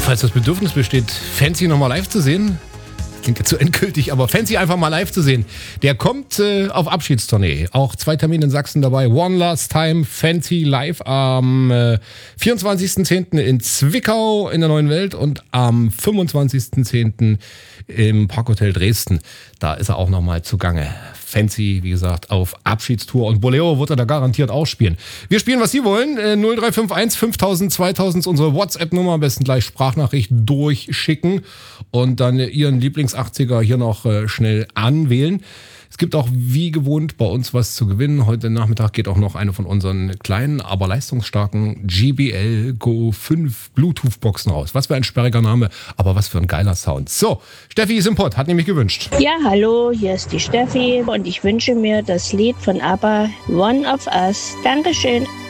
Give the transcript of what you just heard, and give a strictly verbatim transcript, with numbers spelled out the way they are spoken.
Falls das Bedürfnis besteht, Fancy nochmal live zu sehen, klingt jetzt zu endgültig, aber Fancy einfach mal live zu sehen, der kommt äh, auf Abschiedstournee. Auch zwei Termine in Sachsen dabei. One Last Time, Fancy live am äh, vierundzwanzigsten zehnten in Zwickau in der Neuen Welt und am fünfundzwanzigsten zehnten im Parkhotel Dresden. Da ist er auch nochmal zugange. Fancy, wie gesagt, auf Abschiedstour. Und Bolero wird er da garantiert auch spielen. Wir spielen, was Sie wollen. Äh, null drei fünf eins fünftausend zweitausend ist unsere WhatsApp-Nummer. Am besten gleich Sprachnachricht durchschicken und dann äh, Ihren Lieblings-achtziger hier noch äh, schnell anwählen. Es gibt auch wie gewohnt bei uns was zu gewinnen. Heute Nachmittag geht auch noch eine von unseren kleinen, aber leistungsstarken J B L Go fünf Bluetooth-Boxen raus. Was für ein sperriger Name, aber was für ein geiler Sound. So, Steffi ist im Pott, hat nämlich gewünscht. Ja, hallo, hier ist die Steffi und ich wünsche mir das Lied von ABBA, One of Us. Dankeschön.